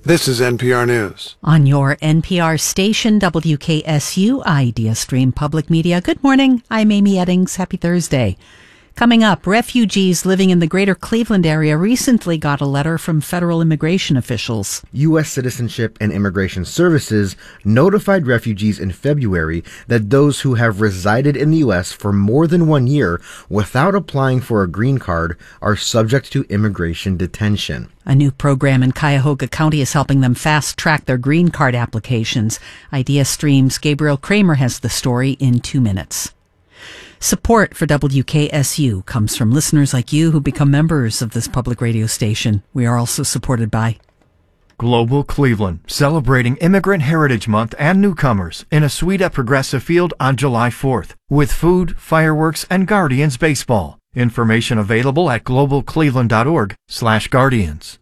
This is NPR News. On your NPR station, WKSU, Idea Stream Public Media. Good morning. I'm Amy Eddings. Happy Thursday. Coming up, refugees living in the greater Cleveland area recently got a letter from federal immigration officials. U.S. Citizenship and Immigration Services notified refugees in February that those who have resided in the U.S. for more than 1 year without applying for a green card are subject to immigration detention. A new program in Cuyahoga County is helping them fast-track their green card applications. Idea Stream's Gabriel Kramer has the story in 2 minutes. Support for WKSU comes from listeners like you who become members of this public radio station. We are also supported by Global Cleveland, celebrating Immigrant Heritage Month and newcomers in a suite at Progressive Field on July 4th with food, fireworks, and Guardians baseball. Information available at globalcleveland.org/Guardians.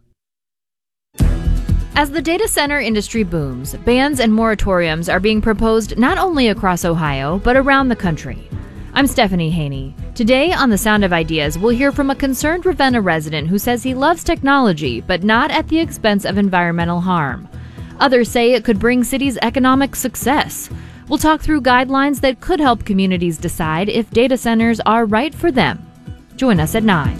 As the data center industry booms, bans and moratoriums are being proposed not only across Ohio, but around the country. I'm Stephanie Haney. Today on The Sound of Ideas, we'll hear from a concerned Ravenna resident who says he loves technology, but not at the expense of environmental harm. Others say it could bring cities economic success. We'll talk through guidelines that could help communities decide if data centers are right for them. Join us at 9.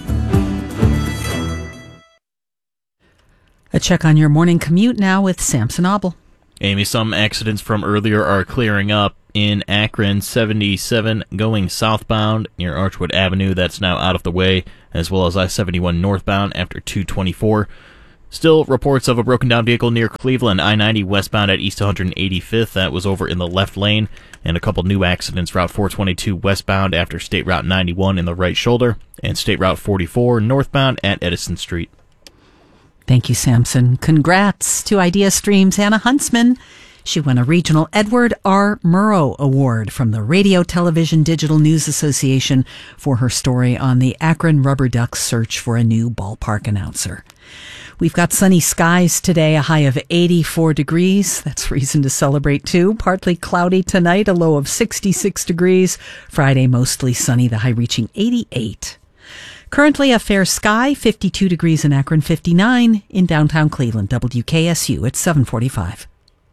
A check on your morning commute now with Samson Obel. Amy, some accidents from earlier are clearing up. In Akron, 77 going southbound near Archwood Avenue. That's now out of the way, as well as I-71 northbound after 224. Still reports of a broken down vehicle near Cleveland, I-90 westbound at East 185th. That was over in the left lane. And a couple new accidents, Route 422 westbound after State Route 91 in the right shoulder, and State Route 44 northbound at Edison Street. Thank you, Samson. Congrats to Idea Stream's Hannah Huntsman. She won a regional Edward R. Murrow Award from the Radio Television Digital News Association for her story on the Akron Rubber Ducks search for a new ballpark announcer. We've got sunny skies today, a high of 84 degrees. That's reason to celebrate, too. Partly cloudy tonight, a low of 66 degrees. Friday, mostly sunny, the high reaching 88. Currently a fair sky, 52 degrees in Akron, 59 in downtown Cleveland. WKSU at 7:45.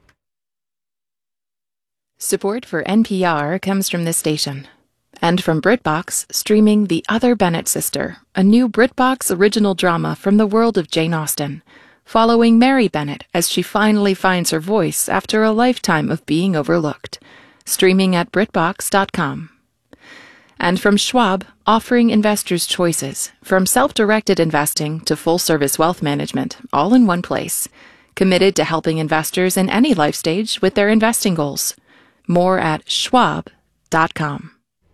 Support for NPR comes from this station. And from BritBox, streaming The Other Bennett Sister, a new BritBox original drama from the world of Jane Austen, following Mary Bennett as she finally finds her voice after a lifetime of being overlooked. Streaming at BritBox.com. And from Schwab, offering investors choices, from self-directed investing to full-service wealth management, all in one place. Committed to helping investors in any life stage with their investing goals. More at schwab.com.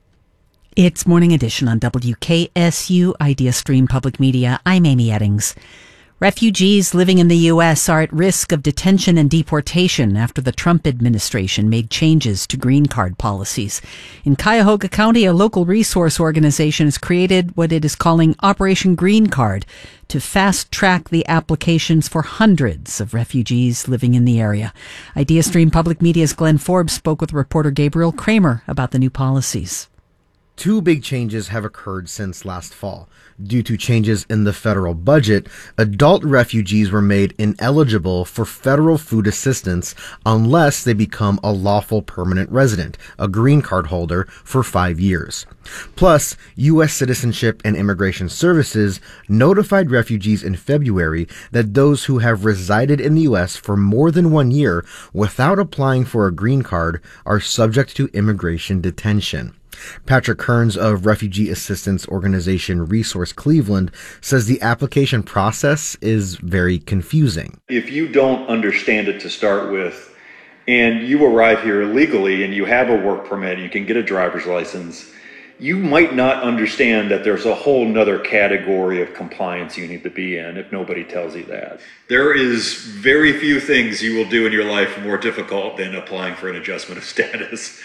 It's Morning Edition on WKSU Idea Stream Public Media. I'm Amy Eddings. Refugees living in the U.S. are at risk of detention and deportation after the Trump administration made changes to green card policies. In Cuyahoga County, a local resource organization has created what it is calling Operation Green Card to fast-track the applications for hundreds of refugees living in the area. Idea Stream Public Media's Glenn Forbes spoke with reporter Gabriel Kramer about the new policies. Two big changes have occurred since last fall. Due to changes in the federal budget, adult refugees were made ineligible for federal food assistance unless they become a lawful permanent resident, a green card holder, for 5 years. Plus, U.S. Citizenship and Immigration Services notified refugees in February that those who have resided in the U.S. for more than 1 year without applying for a green card are subject to immigration detention. Patrick Kearns of refugee assistance organization Resource Cleveland says the application process is very confusing. If you don't understand it to start with, and you arrive here illegally and you have a work permit, you can get a driver's license, you might not understand that there's a whole nother category of compliance you need to be in if nobody tells you that. There is very few things you will do in your life more difficult than applying for an adjustment of status.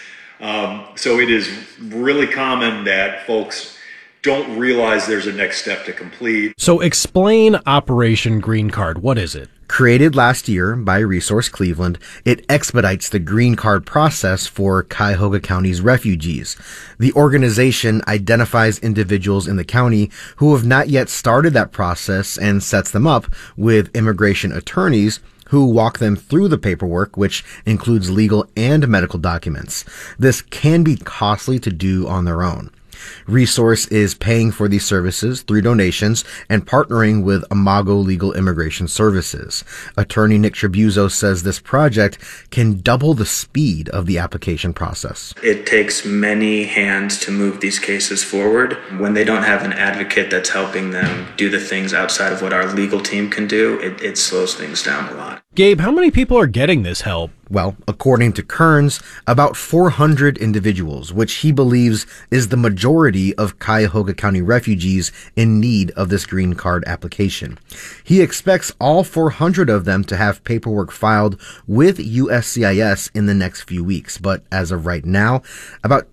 So it is really common that folks don't realize there's a next step to complete. So explain Operation Green Card. What is it? Created last year by Resource Cleveland, it expedites the green card process for Cuyahoga County's refugees. The organization identifies individuals in the county who have not yet started that process and sets them up with immigration attorneys who walk them through the paperwork, which includes legal and medical documents. This can be costly to do on their own. Resource is paying for these services through donations and partnering with Imago Legal Immigration Services. Attorney Nick Tribuzzo says this project can double the speed of the application process. It takes many hands to move these cases forward. When they don't have an advocate that's helping them do the things outside of what our legal team can do, it slows things down a lot. Gabe, how many people are getting this help? Well, according to Kearns, about 400 individuals, which he believes is the majority of Cuyahoga County refugees in need of this green card application. He expects all 400 of them to have paperwork filed with USCIS in the next few weeks, but as of right now, about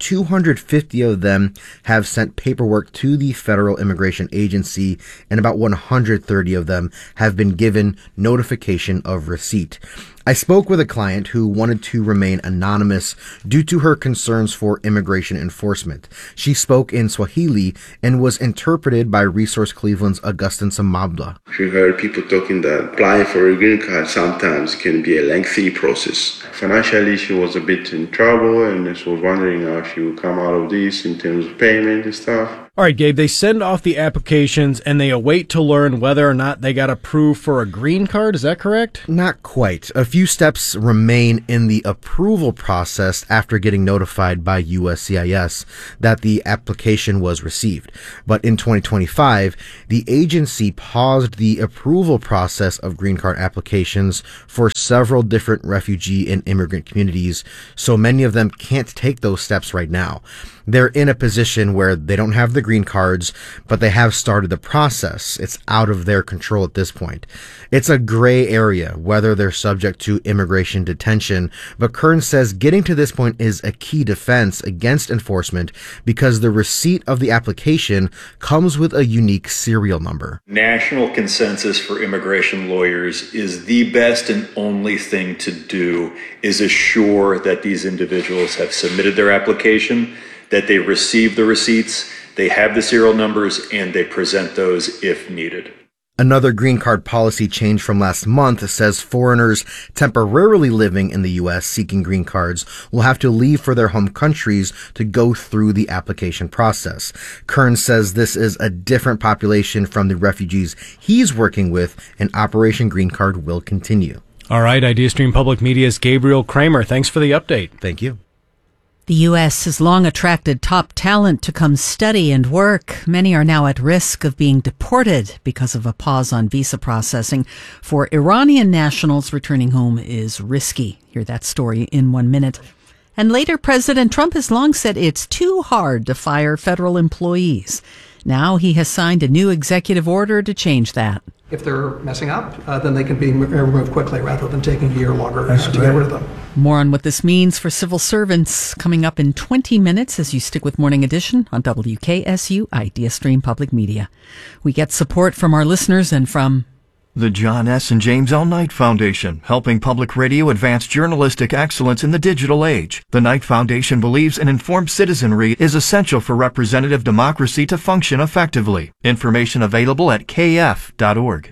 250 of them have sent paperwork to the Federal Immigration Agency, and about 130 of them have been given notification of receipt. I spoke with a client who wanted to remain anonymous due to her concerns for immigration enforcement. She spoke in Swahili and was interpreted by Resource Cleveland's Augustin Samabla. She heard people talking that applying for a green card sometimes can be a lengthy process. Financially, she was a bit in trouble and she was wondering how she would come out of this in terms of payment and stuff. All right, Gabe, they send off the applications and they await to learn whether or not they got approved for a green card. Is that correct? Not quite. A few steps remain in the approval process after getting notified by USCIS that the application was received. But in 2025, the agency paused the approval process of green card applications for several different refugee and immigrant communities, so many of them can't take those steps right now. They're in a position where they don't have the green cards, but they have started the process. It's out of their control at this point. It's a gray area whether they're subject to immigration detention, but Kearns says getting to this point is a key defense against enforcement because the receipt of the application comes with a unique serial number. National consensus for immigration lawyers is the best and only thing to do is assure that these individuals have submitted their application, that they receive the receipts, they have the serial numbers, and they present those if needed. Another green card policy change from last month says foreigners temporarily living in the U.S. seeking green cards will have to leave for their home countries to go through the application process. Kearns says this is a different population from the refugees he's working with, and Operation Green Card will continue. All right, IdeaStream Public Media's Gabriel Kramer. Thanks for the update. Thank you. The U.S. has long attracted top talent to come study and work. Many are now at risk of being deported because of a pause on visa processing. For Iranian nationals, returning home is risky. Hear that story in 1 minute. And later, President Trump has long said it's too hard to fire federal employees. Now he has signed a new executive order to change that. If they're messing up, then they can be removed quickly rather than taking a year longer to get rid of them. More on what this means for civil servants coming up in 20 minutes as you stick with Morning Edition on WKSU IdeaStream Public Media. We get support from our listeners and from the John S. and James L. Knight Foundation, helping public radio advance journalistic excellence in the digital age. The Knight Foundation believes an informed citizenry is essential for representative democracy to function effectively. Information available at kf.org.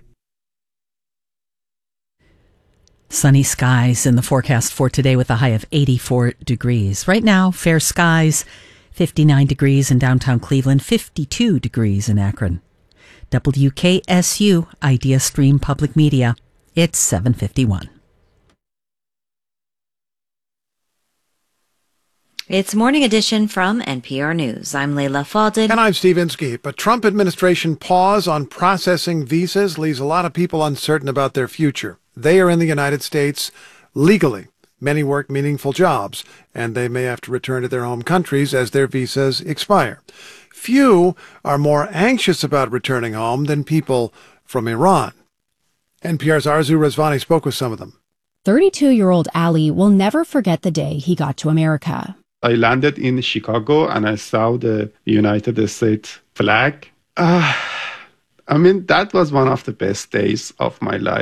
Sunny skies in the forecast for today with a high of 84 degrees. Right now, fair skies, 59 degrees in downtown Cleveland, 52 degrees in Akron. WKSU IdeaStream Public Media. It's 7:51. It's Morning Edition from NPR News. I'm Leila Fadel. And I'm Steve Inskeep. A Trump administration pause on processing visas leaves a lot of people uncertain about their future. They are in the United States legally. Many work meaningful jobs, and they may have to return to their home countries as their visas expire. Few are more anxious about returning home than people from Iran. NPR's Arzu Rezvani spoke with some of them. 32-year-old Ali will never forget the day he got to America. I landed in Chicago and I saw the United States flag. That was one of the best days of my life.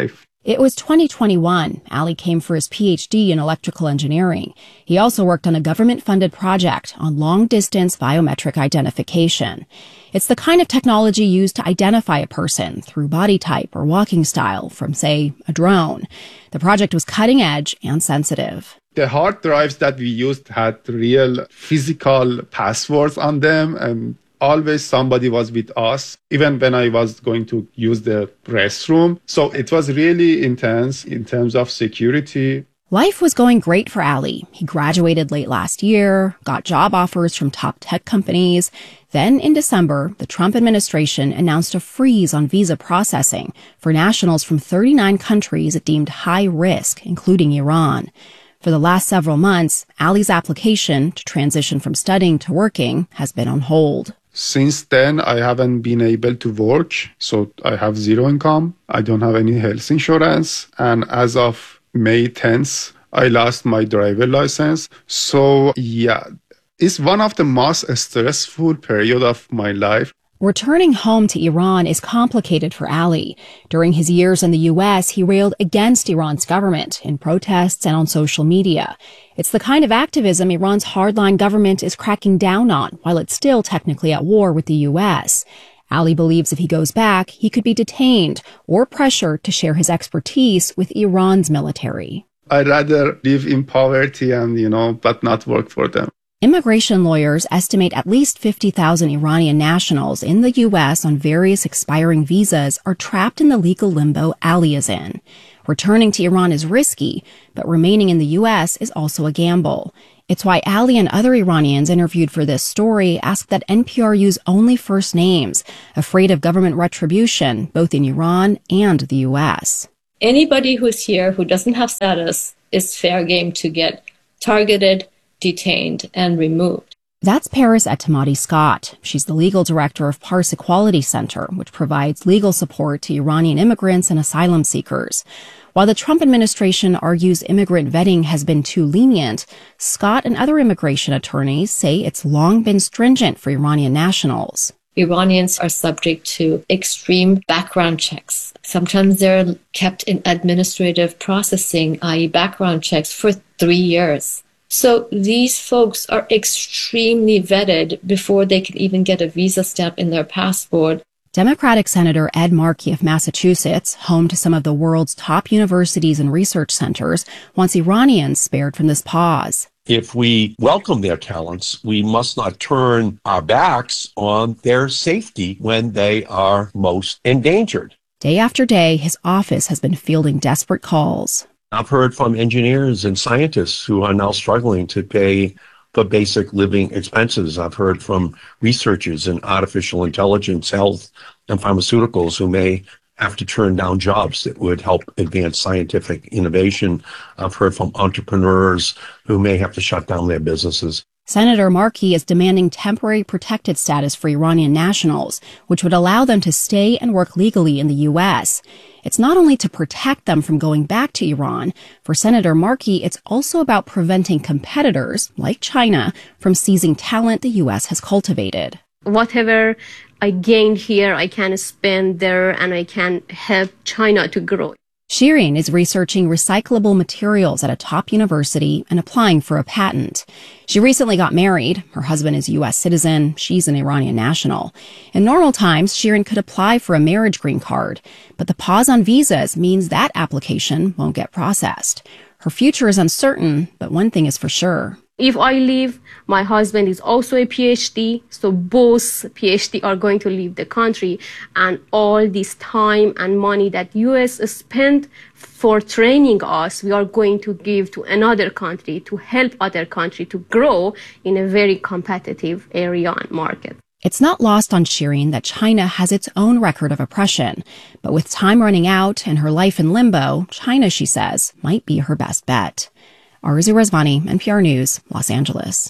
It was 2021. Ali came for his PhD in electrical engineering. He also worked on a government-funded project on long-distance biometric identification. It's the kind of technology used to identify a person through body type or walking style from, say, a drone. The project was cutting-edge and sensitive. The hard drives that we used had real physical passwords on them, and always somebody was with us, even when I was going to use the restroom. So it was really intense in terms of security. Life was going great for Ali. He graduated late last year, got job offers from top tech companies. Then in December, the Trump administration announced a freeze on visa processing for nationals from 39 countries it deemed high risk, including Iran. For the last several months, Ali's application to transition from studying to working has been on hold. Since then, I haven't been able to work, so I have zero income. I don't have any health insurance. And as of May 10th, I lost my driver license. So, yeah, it's one of the most stressful period of my life. Returning home to Iran is complicated for Ali. During his years in the U.S., he railed against Iran's government in protests and on social media. It's the kind of activism Iran's hardline government is cracking down on, while it's still technically at war with the U.S. Ali believes if he goes back, he could be detained or pressured to share his expertise with Iran's military. I'd rather live in poverty and, but not work for them. Immigration lawyers estimate at least 50,000 Iranian nationals in the U.S. on various expiring visas are trapped in the legal limbo Ali is in. Returning to Iran is risky, but remaining in the U.S. is also a gamble. It's why Ali and other Iranians interviewed for this story asked that NPR use only first names, afraid of government retribution, both in Iran and the U.S. Anybody who's here who doesn't have status is fair game to get targeted, detained, and removed. That's Paris Etemadi Scott. She's the legal director of Pars Equality Center, which provides legal support to Iranian immigrants and asylum seekers. While the Trump administration argues immigrant vetting has been too lenient, Scott and other immigration attorneys say it's long been stringent for Iranian nationals. Iranians are subject to extreme background checks. Sometimes they're kept in administrative processing, i.e. background checks, for 3 years. So these folks are extremely vetted before they can even get a visa stamp in their passport. Democratic Senator Ed Markey of Massachusetts, home to some of the world's top universities and research centers, wants Iranians spared from this pause. If we welcome their talents, we must not turn our backs on their safety when they are most endangered. Day after day, his office has been fielding desperate calls. I've heard from engineers and scientists who are now struggling to pay for basic living expenses. I've heard from researchers in artificial intelligence, health, and pharmaceuticals who may have to turn down jobs that would help advance scientific innovation. I've heard from entrepreneurs who may have to shut down their businesses. Senator Markey is demanding temporary protected status for Iranian nationals, which would allow them to stay and work legally in the U.S. It's not only to protect them from going back to Iran. For Senator Markey, it's also about preventing competitors, like China, from seizing talent the U.S. has cultivated. Whatever I gained here, I can spend there, and I can help China to grow. Shirin is researching recyclable materials at a top university and applying for a patent. She recently got married. Her husband is a U.S. citizen. She's an Iranian national. In normal times, Shirin could apply for a marriage green card, but the pause on visas means that application won't get processed. Her future is uncertain, but one thing is for sure. If I leave, my husband is also a PhD, so both PhD are going to leave the country, and all this time and money that US spent for training us, we are going to give to another country to help other country to grow in a very competitive area and market. It's not lost on Shirin that China has its own record of oppression, but with time running out and her life in limbo, China, she says, might be her best bet. Arzu Rezvani, NPR News, Los Angeles.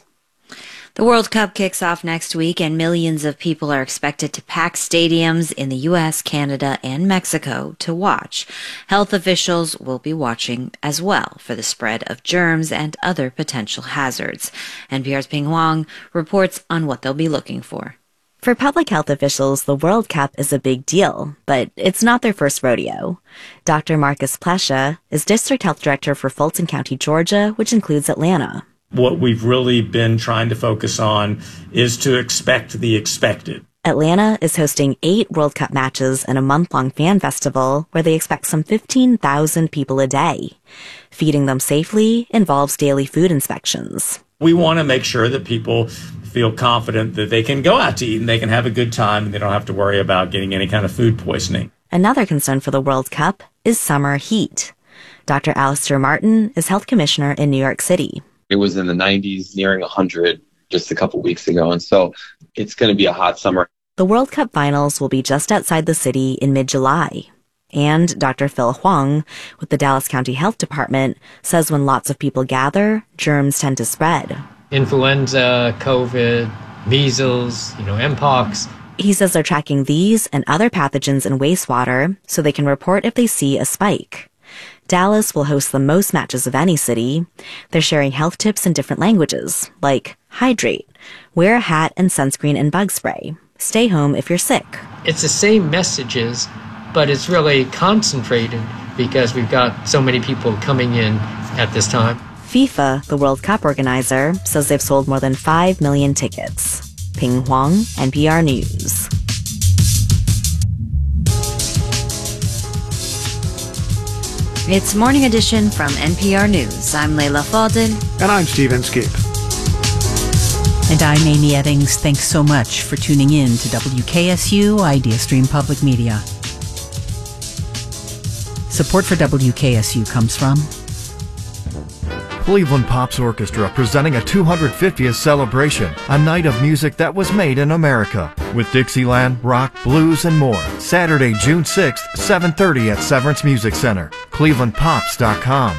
The World Cup kicks off next week, and millions of people are expected to pack stadiums in the U.S., Canada, and Mexico to watch. Health officials will be watching as well for the spread of germs and other potential hazards. NPR's Ping Huang reports on what they'll be looking for. For public health officials, the World Cup is a big deal, but it's not their first rodeo. Dr. Marcus Plesha is District Health Director for Fulton County, Georgia, which includes Atlanta. What we've really been trying to focus on is to expect the expected. Atlanta is hosting 8 World Cup matches and a month-long fan festival where they expect some 15,000 people a day. Feeding them safely involves daily food inspections. We want to make sure that people feel confident that they can go out to eat and they can have a good time and they don't have to worry about getting any kind of food poisoning. Another concern for the World Cup is summer heat. Dr. Alistair Martin is health commissioner in New York City. It was in the 90s, nearing 100 just a couple weeks ago, and so it's going to be a hot summer. The World Cup finals will be just outside the city in mid-July. And Dr. Phil Huang with the Dallas County Health Department says when lots of people gather, germs tend to spread. Influenza, COVID, measles, Mpox. He says they're tracking these and other pathogens in wastewater so they can report if they see a spike. Dallas will host the most matches of any city. They're sharing health tips in different languages, like hydrate, wear a hat and sunscreen and bug spray, stay home if you're sick. It's the same messages, but it's really concentrated because we've got so many people coming in at this time. FIFA, the World Cup organizer, says they've sold more than 5 million tickets. Ping Huang, NPR News. It's Morning Edition from NPR News. I'm Layla Faldin. And I'm Steve Inskeep. And I'm Amy Eddings. Thanks so much for tuning in to WKSU IdeaStream Public Media. Support for WKSU comes from Cleveland Pops Orchestra presenting a 250th celebration, a night of music that was made in America, with Dixieland, rock, blues, and more. Saturday, June 6th, 7:30 at Severance Music Center. ClevelandPops.com.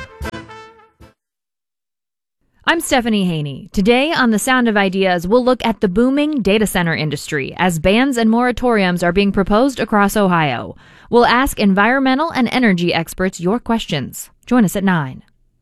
I'm Stephanie Haney. Today on The Sound of Ideas, we'll look at the booming data center industry as bans and moratoriums are being proposed across Ohio. We'll ask environmental and energy experts your questions. Join us at 9.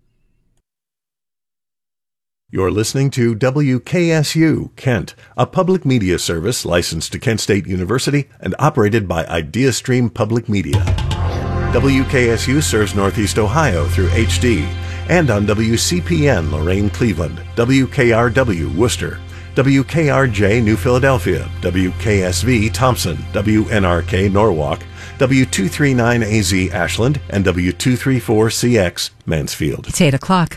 You're listening to WKSU, Kent, a public media service licensed to Kent State University and operated by IdeaStream Public Media. WKSU serves Northeast Ohio through HD and on WCPN Lorain, Cleveland, WKRW Worcester, WKRJ New Philadelphia, WKSV Thompson, WNRK Norwalk, W239AZ Ashland, and W234CX Mansfield. It's 8 o'clock.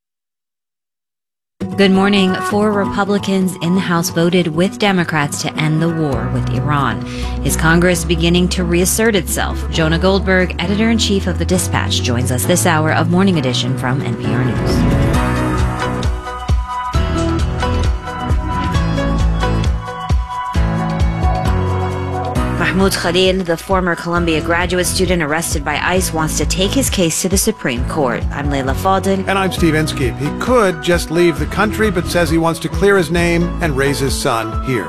Good morning. 4 Republicans in the House voted with Democrats to end the war with Iran. Is Congress beginning to reassert itself? Jonah Goldberg, editor-in-chief of The Dispatch, joins us this hour of Morning Edition from NPR News. Mahmoud Khalil, the former Columbia graduate student arrested by ICE, wants to take his case to the Supreme Court. I'm Layla Faldin. And I'm Steve Inskeep. He could just leave the country, but says he wants to clear his name and raise his son here.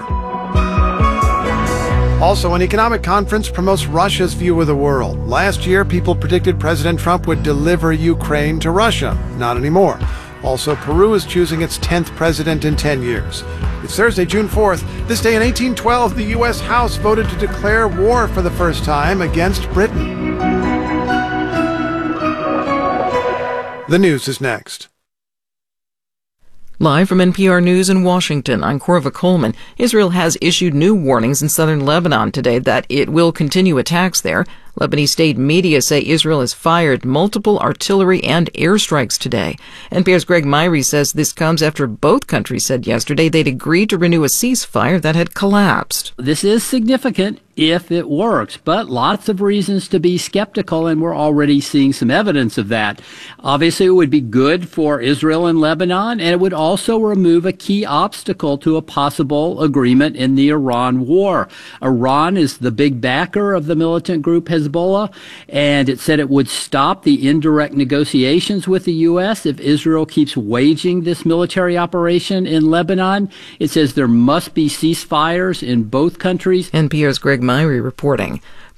Also, an economic conference promotes Russia's view of the world. Last year, people predicted President Trump would deliver Ukraine to Russia. Not anymore. Also, Peru is choosing its 10th president in 10 years. It's Thursday, June 4th. This day in 1812, the U.S. House voted to declare war for the first time against Britain. The news is next. Live from NPR News in Washington, I'm Corva Coleman. Israel has issued new warnings in southern Lebanon today that it will continue attacks there. Lebanese state media say Israel has fired multiple artillery and airstrikes today. NPR's Greg Myrie says this comes after both countries said yesterday they'd agreed to renew a ceasefire that had collapsed. This is significant if it works, but lots of reasons to be skeptical, and we're already seeing some evidence of that. Obviously, it would be good for Israel and Lebanon, and it would also remove a key obstacle to a possible agreement in the Iran war. Iran is the big backer of the militant group Hezbollah, and it said it would stop the indirect negotiations with the U.S. if Israel keeps waging this military operation in Lebanon. It says there must be ceasefires in both countries. NPR's Greg Myrie reporting.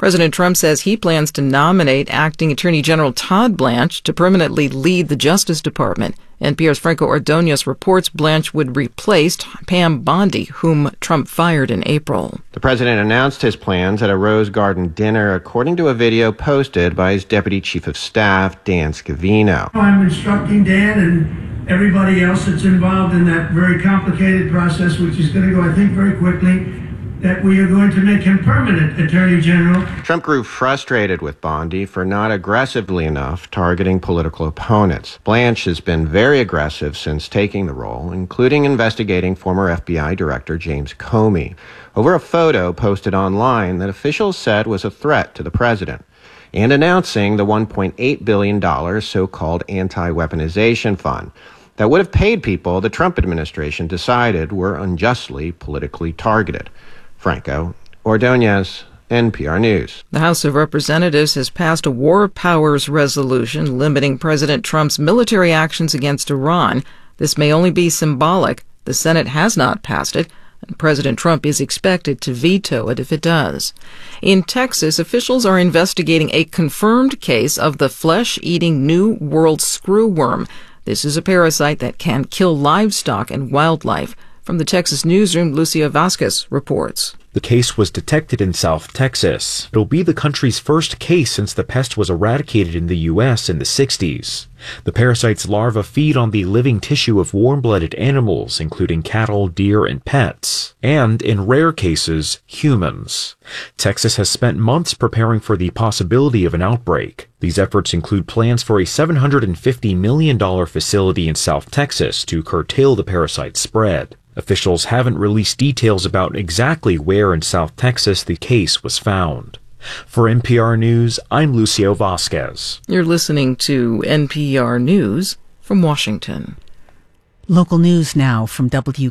President Trump says he plans to nominate Acting Attorney General Todd Blanche to permanently lead the Justice Department. NPR's Franco Ordonez reports Blanche would replace Pam Bondi, whom Trump fired in April. The president announced his plans at a Rose Garden dinner, according to a video posted by his Deputy Chief of Staff, Dan Scavino. I'm instructing Dan and everybody else that's involved in that very complicated process, which is going to go, I think, very quickly, that we are going to make him permanent Attorney General. Trump grew frustrated with Bondi for not aggressively enough targeting political opponents. Blanche has been very aggressive since taking the role, including investigating former FBI Director James Comey over a photo posted online that officials said was a threat to the president, and announcing the $1.8 billion so-called anti-weaponization fund that would have paid people the Trump administration decided were unjustly politically targeted. Franco Ordonez, NPR News. The House of Representatives has passed a war powers resolution limiting President Trump's military actions against Iran. This may only be symbolic. The Senate has not passed it, and President Trump is expected to veto it if it does. In Texas, officials are investigating a confirmed case of the flesh-eating New World screwworm. This is a parasite that can kill livestock and wildlife. From the Texas newsroom, Lucio Vasquez reports. The case was detected in South Texas. It'll be the country's first case since the pest was eradicated in the U.S. in the 60s. The parasite's larvae feed on the living tissue of warm-blooded animals, including cattle, deer, and pets, and, in rare cases, humans. Texas has spent months preparing for the possibility of an outbreak. These efforts include plans for a $750 million facility in South Texas to curtail the parasite's spread. Officials haven't released details about exactly where in South Texas the case was found. For NPR News, I'm Lucio Vasquez. You're listening to NPR News from Washington. Local news now from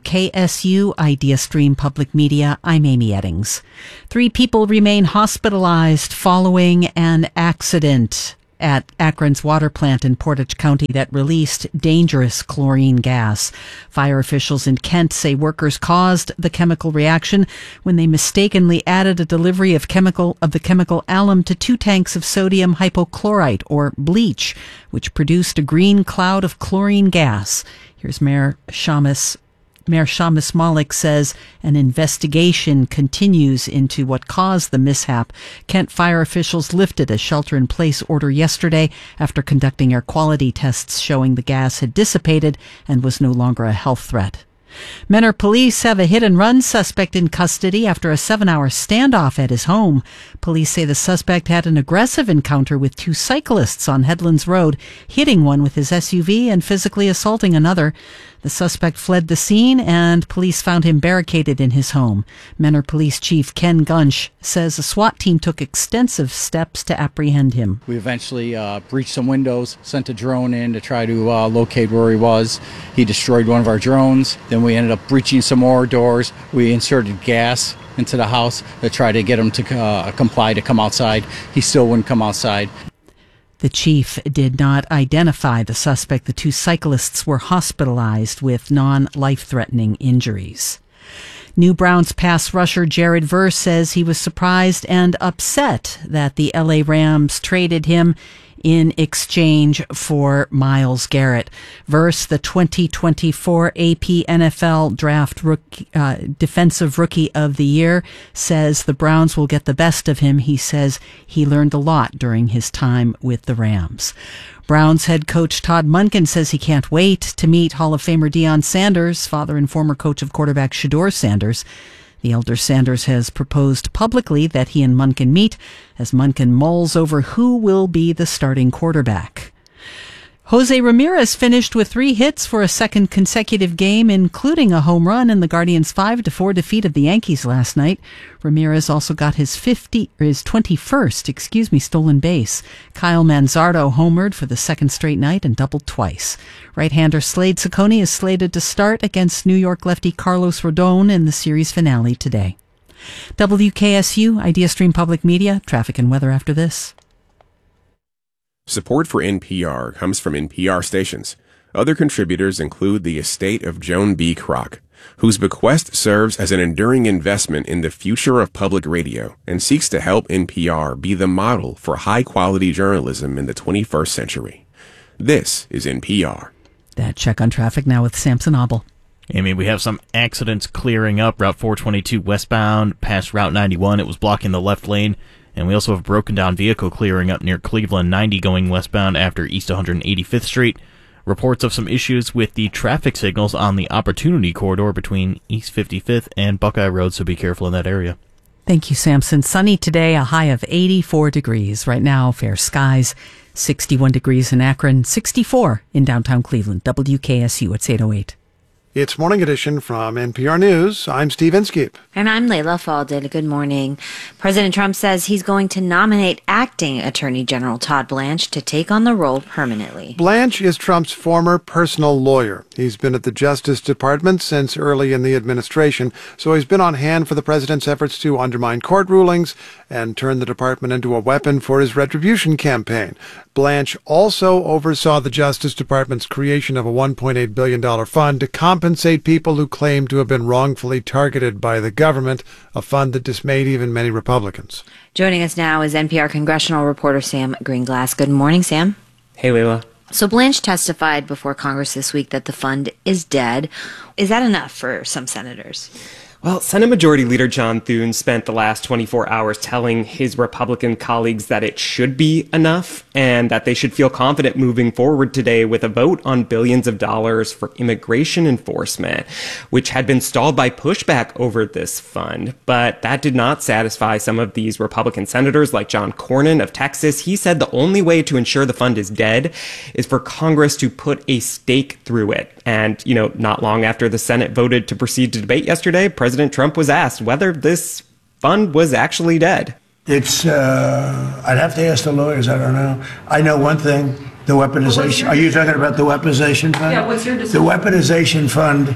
WKSU, IdeaStream Public Media. I'm Amy Eddings. 3 people remain hospitalized following an accident at Akron's water plant in Portage County that released dangerous chlorine gas. Fire officials in Kent say workers caused the chemical reaction when they mistakenly added a delivery of the chemical alum to 2 tanks of sodium hypochlorite, or bleach, which produced a green cloud of chlorine gas. Here's Mayor Shamus Malik says an investigation continues into what caused the mishap. Kent fire officials lifted a shelter-in-place order yesterday after conducting air quality tests showing the gas had dissipated and was no longer a health threat. Menor police have a hit-and-run suspect in custody after a 7-hour standoff at his home. Police say the suspect had an aggressive encounter with 2 cyclists on Headlands Road, hitting one with his SUV and physically assaulting another. The suspect fled the scene, and police found him barricaded in his home. Menor Police Chief Ken Gunsch says a SWAT team took extensive steps to apprehend him. We eventually breached some windows, sent a drone in to try to locate where he was. He destroyed one of our drones. Then we ended up breaching some more doors. We inserted gas into the house to try to get him to comply to come outside. He still wouldn't come outside. The chief did not identify the suspect. The 2 cyclists were hospitalized with non-life-threatening injuries. New Browns pass rusher Jared Verse says he was surprised and upset that the LA Rams traded him in exchange for Myles Garrett. Verse, the 2024 AP NFL Draft Defensive Rookie of the Year, says the Browns will get the best of him. He says he learned a lot during his time with the Rams. Browns head coach Todd Monken says he can't wait to meet Hall of Famer Deion Sanders, father and former coach of quarterback Shedeur Sanders. The elder Sanders has proposed publicly that he and Monken meet as Monken mulls over who will be the starting quarterback. Jose Ramirez finished with 3 hits for a second consecutive game, including a home run in the Guardians' 5-4 defeat of the Yankees last night. Ramirez also got his 21st stolen base. Kyle Manzardo homered for the second straight night and doubled twice. Right-hander Slade Cecconi is slated to start against New York lefty Carlos Rodon in the series finale today. WKSU, IdeaStream Public Media, traffic and weather after this. Support for NPR comes from NPR stations. Other contributors include the estate of Joan B. Kroc, whose bequest serves as an enduring investment in the future of public radio and seeks to help NPR be the model for high-quality journalism in the 21st century. This is NPR. That check on traffic now with Samson Abel. Amy, we have some accidents clearing up. Route 422 westbound past Route 91. It was blocking the left lane. And we also have a broken down vehicle clearing up near Cleveland 90 going westbound after East 185th Street. Reports of some issues with the traffic signals on the Opportunity Corridor between East 55th and Buckeye Road, so be careful in that area. Thank you, Samson. Sunny today, a high of 84 degrees. Right now, fair skies, 61 degrees in Akron, 64 in downtown Cleveland. WKSU, it's 8:08. It's Morning Edition from NPR News. I'm Steve Inskeep. And I'm Layla Faldin. Good morning. President Trump says he's going to nominate acting Attorney General Todd Blanche to take on the role permanently. Blanche is Trump's former personal lawyer. He's been at the Justice Department since early in the administration, so he's been on hand for the president's efforts to undermine court rulings and turn the department into a weapon for his retribution campaign. Blanche also oversaw the Justice Department's creation of a $1.8 billion fund to compensate people who claim to have been wrongfully targeted by the government, a fund that dismayed even many Republicans. Joining us now is NPR congressional reporter Sam Greenglass. Good morning, Sam. Hey, Layla. So Blanche testified before Congress this week that the fund is dead. Is that enough for some senators? Well, Senate Majority Leader John Thune spent the last 24 hours telling his Republican colleagues that it should be enough and that they should feel confident moving forward today with a vote on billions of dollars for immigration enforcement, which had been stalled by pushback over this fund. But that did not satisfy some of these Republican senators like John Cornyn of Texas. He said the only way to ensure the fund is dead is for Congress to put a stake through it. And, not long after the Senate voted to proceed to debate yesterday, President Trump was asked whether this fund was actually dead. It's, I'd have to ask the lawyers, I don't know. I know one thing, the weaponization. Are you talking about the weaponization fund? Yeah, what's your decision? The weaponization fund,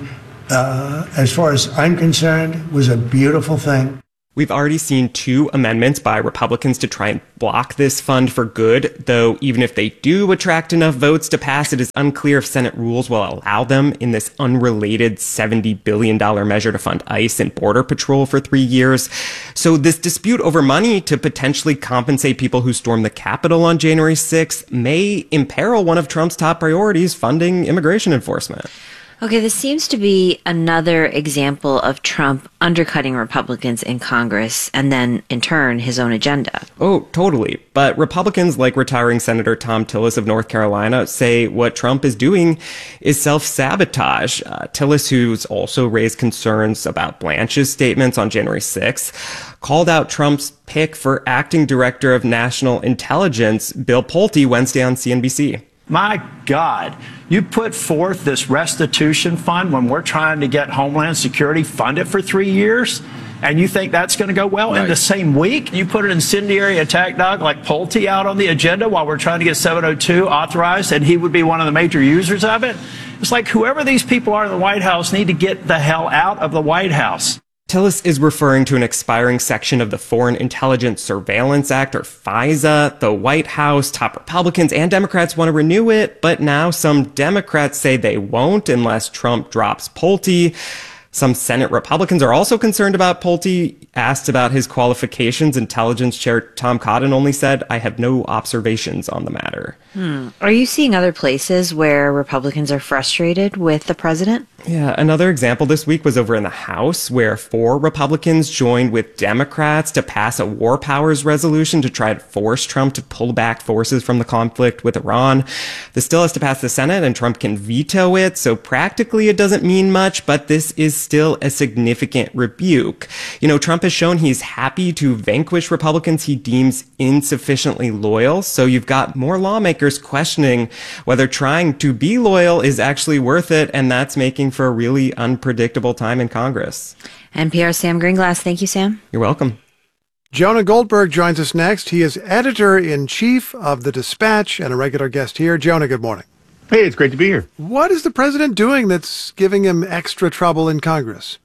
as far as I'm concerned, was a beautiful thing. We've already seen 2 amendments by Republicans to try and block this fund for good, though even if they do attract enough votes to pass, it is unclear if Senate rules will allow them in this unrelated $70 billion measure to fund ICE and Border Patrol for 3 years. So this dispute over money to potentially compensate people who stormed the Capitol on January 6th may imperil one of Trump's top priorities, funding immigration enforcement. Okay, this seems to be another example of Trump undercutting Republicans in Congress and then, in turn, his own agenda. Oh, totally. But Republicans like retiring Senator Thom Tillis of North Carolina say what Trump is doing is self-sabotage. Tillis, who's also raised concerns about Blanche's statements on January 6th, called out Trump's pick for acting director of national intelligence, Bill Pulte, Wednesday on CNBC. My God, you put forth this restitution fund when we're trying to get Homeland Security funded for 3 years, and you think that's going to go well? Right. In the same week, you put an incendiary attack dog like Pulte out on the agenda while we're trying to get 702 authorized, and he would be one of the major users of it. It's like whoever these people are in the White House need to get the hell out of the White House. Tillis is referring to an expiring section of the Foreign Intelligence Surveillance Act, or FISA. The White House, top Republicans and Democrats want to renew it, but now some Democrats say they won't unless Trump drops Pulte. Some Senate Republicans are also concerned about Pulte. Asked about his qualifications, Intelligence Chair Tom Cotton only said, "I have no observations on the matter." Are you seeing other places where Republicans are frustrated with the president? Yeah, another example this week was over in the House, where 4 Republicans joined with Democrats to pass a war powers resolution to try to force Trump to pull back forces from the conflict with Iran. This still has to pass the Senate, and Trump can veto it, so practically it doesn't mean much, but this is still a significant rebuke. Trump has shown he's happy to vanquish Republicans he deems insufficiently loyal, so you've got more lawmakers questioning whether trying to be loyal is actually worth it, and that's making for a really unpredictable time in Congress. NPR's Sam Greenglass. Thank you, Sam. You're welcome. Jonah Goldberg joins us next. He is editor-in-chief of The Dispatch and a regular guest here. Jonah, good morning. Hey, it's great to be here. What is the president doing that's giving him extra trouble in Congress?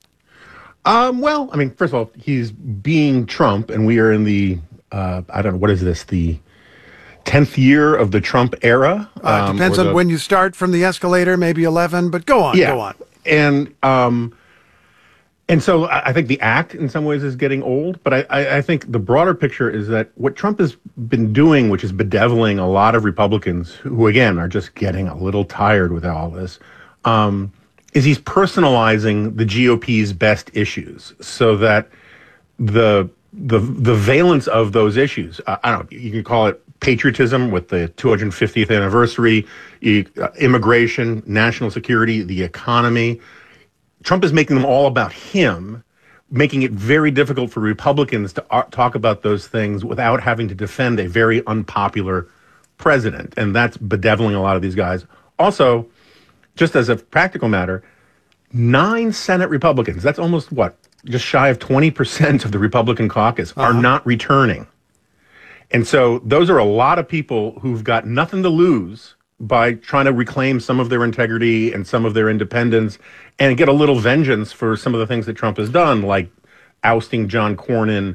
First of all, he's being Trump, and we are in the, what is this, the 10th year of the Trump era. Depends on when you start from the escalator, maybe 11, but go on, go on. And so I think the act in some ways is getting old, but I think the broader picture is that what Trump has been doing, which is bedeviling a lot of Republicans who, again, are just getting a little tired with all this, is he's personalizing the GOP's best issues so that the valence of those issues, I don't know, you can call it patriotism with the 250th anniversary, immigration, national security, the economy. Trump is making them all about him, making it very difficult for Republicans to talk about those things without having to defend a very unpopular president. And that's bedeviling a lot of these guys. Also, just as a practical matter, 9 Senate Republicans, that's almost just shy of 20% of the Republican caucus are not returning. And so those are a lot of people who've got nothing to lose by trying to reclaim some of their integrity and some of their independence and get a little vengeance for some of the things that Trump has done, like ousting John Cornyn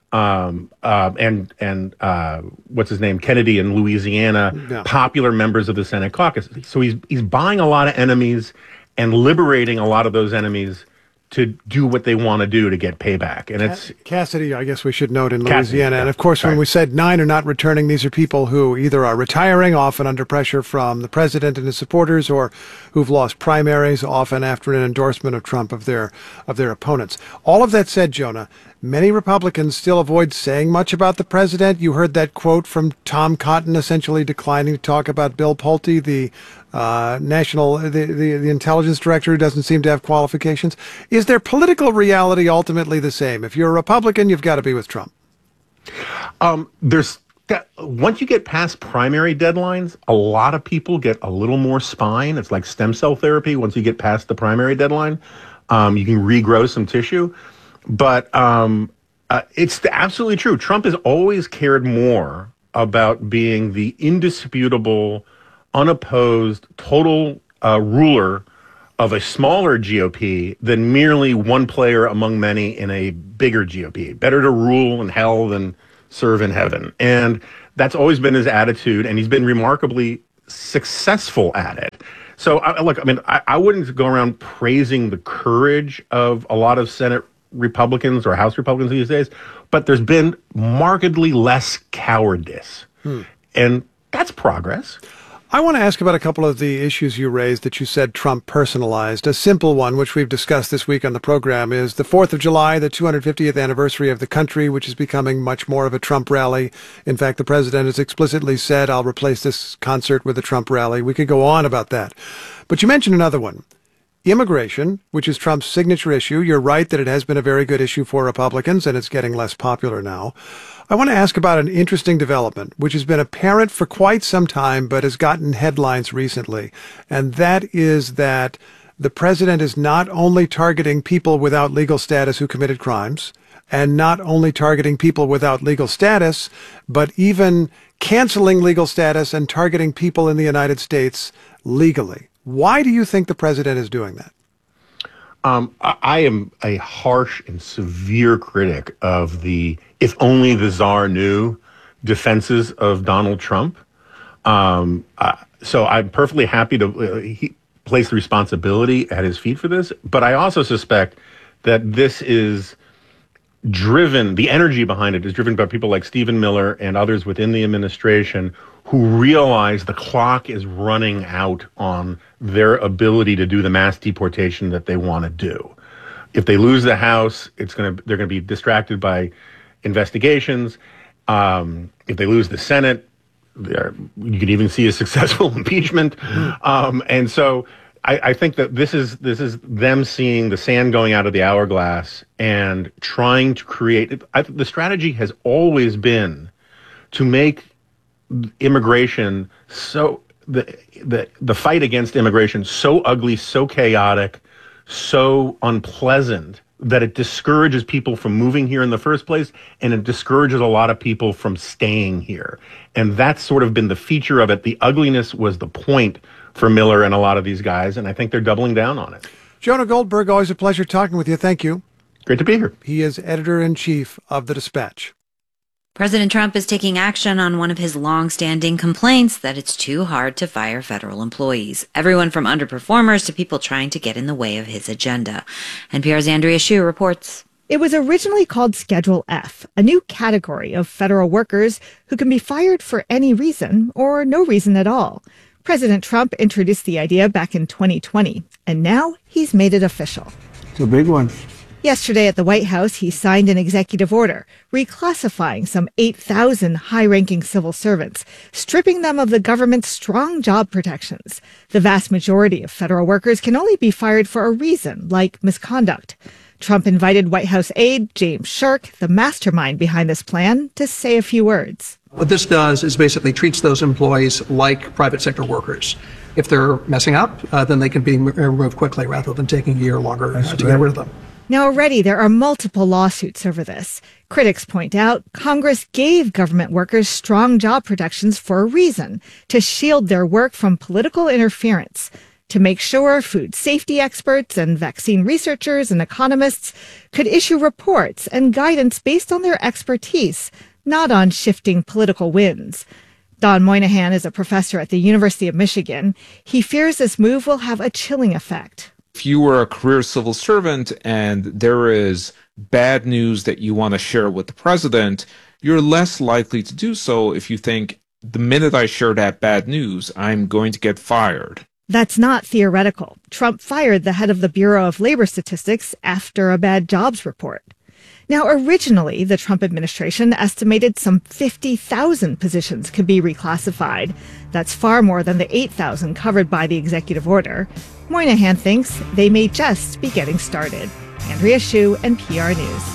and what's his name, Kennedy in Louisiana, popular members of the Senate caucus. So he's buying a lot of enemies and liberating a lot of those enemies to do what they want to do to get payback. And it's Cassidy, I guess we should note, in Louisiana. And of course, when we said 9 are not returning, these are people who either are retiring, often under pressure from the president and his supporters, or who've lost primaries, often after an endorsement of Trump of their opponents. All of that said, Jonah, many Republicans still avoid saying much about the president. You heard that quote from Tom Cotton, essentially declining to talk about Bill Pulte, the the intelligence director who doesn't seem to have qualifications. Is their political reality ultimately the same? If you're a Republican, you've got to be with Trump. Once you get past primary deadlines, a lot of people get a little more spine. It's like stem cell therapy. Once you get past the primary deadline, you can regrow some tissue. But it's absolutely true. Trump has always cared more about being the indisputable, unopposed, total ruler of a smaller GOP than merely one player among many in a bigger GOP. Better to rule in hell than serve in heaven. And that's always been his attitude, and he's been remarkably successful at it. So, I wouldn't go around praising the courage of a lot of Senate Republicans or House Republicans these days, but there's been markedly less cowardice. And that's progress. I want to ask about a couple of the issues you raised that you said Trump personalized. A simple one, which we've discussed this week on the program, is the 4th of July, the 250th anniversary of the country, which is becoming much more of a Trump rally. In fact, the president has explicitly said, I'll replace this concert with a Trump rally. We could go on about that. But you mentioned another one. Immigration, which is Trump's signature issue. You're right that it has been a very good issue for Republicans, and it's getting less popular now. I want to ask about an interesting development, which has been apparent for quite some time, but has gotten headlines recently. And that is that the president is not only targeting people without legal status who committed crimes, and not only targeting people without legal status, but even canceling legal status and targeting people in the United States legally. Why do you think the president is doing that? I am a harsh and severe critic of the "if only the czar knew" defenses of Donald Trump. So I'm perfectly happy to place the responsibility at his feet for this. But I also suspect that this is driven, the energy behind it is driven by people like Stephen Miller and others within the administration who realize the clock is running out on their ability to do the mass deportation that they want to do. If they lose the House, they're going to be distracted by investigations. If they lose the Senate, you could even see a successful impeachment. And so I think that this is them seeing the sand going out of the hourglass and trying to create. The strategy has always been to make immigration the fight against immigration so ugly, so chaotic, so unpleasant that it discourages people from moving here in the first place, and it discourages a lot of people from staying here. And that's sort of been the feature of it. The ugliness was the point for Miller and a lot of these guys, and I think they're doubling down on it. Jonah Goldberg, always a pleasure talking with you. Thank you. Great to be here. He is editor-in-chief of The Dispatch. President Trump is taking action on one of his long-standing complaints that it's too hard to fire federal employees. Everyone from underperformers to people trying to get in the way of his agenda. NPR's Andrea Hsu reports. It was originally called Schedule F, a new category of federal workers who can be fired for any reason or no reason at all. President Trump introduced the idea back in 2020, and now he's made it official. It's a big one. Yesterday at the White House, he signed an executive order reclassifying some 8,000 high-ranking civil servants, stripping them of the government's strong job protections. The vast majority of federal workers can only be fired for a reason, like misconduct. Trump invited White House aide James Sherk, the mastermind behind this plan, to say a few words. What this does is basically treats those employees like private sector workers. If they're messing up, then they can be removed quickly rather than taking a year longer to get rid of them. Now, already there are multiple lawsuits over this. Critics point out Congress gave government workers strong job protections for a reason, to shield their work from political interference, to make sure food safety experts and vaccine researchers and economists could issue reports and guidance based on their expertise, not on shifting political winds. Don Moynihan is a professor at the University of Michigan. He fears this move will have a chilling effect. If you were a career civil servant and there is bad news that you want to share with the president, you're less likely to do so if you think, the minute I share that bad news, I'm going to get fired. That's not theoretical. Trump fired the head of the Bureau of Labor Statistics after a bad jobs report. Now, originally, the Trump administration estimated some 50,000 positions could be reclassified. That's far more than the 8,000 covered by the executive order. Moynihan thinks they may just be getting started. Andrea Hsu, NPR News.